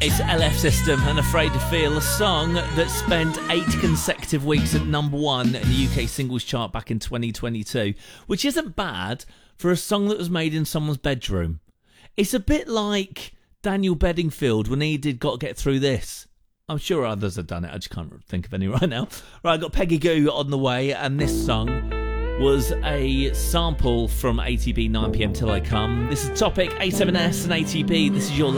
It's LF System and Afraid to Feel, a song that spent 8 consecutive weeks at number 1 in the UK singles chart back in 2022, which isn't bad for a song that was made in someone's bedroom. It's a bit like Daniel Bedingfield when he did Gotta Get Through This. I'm sure others have done it, I just can't think of any right now. Right, I've got Peggy Gou on the way, and this song was a sample from ATB 9pm Till I Come. This is Topic, A7S and ATB. This is your